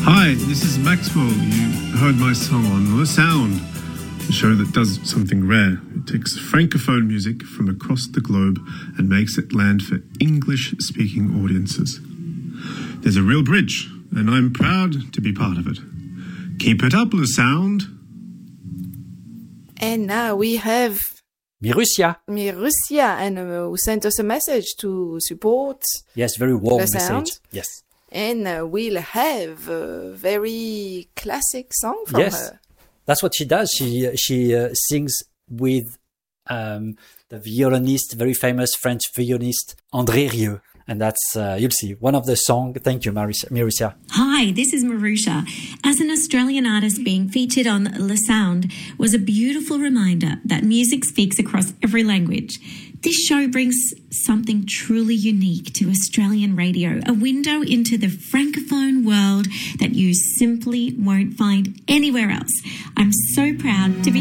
Hi, this is Maxwell. You heard my song on The Sound, a show that does something rare. It takes francophone music from across the globe and makes it land for English-speaking audiences. There's a real bridge, and I'm proud to be part of it. Keep it up, The Sound. And now we have Mirusia, and who sent us a message to support. Yes, very warm The Sound. message. Yes. And we'll have a very classic song from her. That's what she does. She sings with the violinist, very famous French violinist, André Rieu. And that's, you'll see, one of the songs. Thank you, Mirusia. Hi, this is Marusha. As an Australian artist, being featured on Le Sound was a beautiful reminder that music speaks across every language. This show brings something truly unique to Australian radio, a window into the francophone world that you simply won't find anywhere else. I'm so proud to be